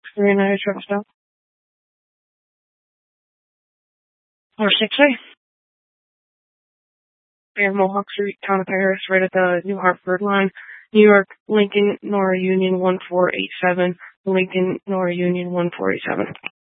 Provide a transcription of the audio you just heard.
for United Travel Stop. Or 6A. And Mohawk Street, Town of Paris, right at the New Hartford line. New York, Lincoln, Nora Union 1487. Lincoln, Nora Union 1487.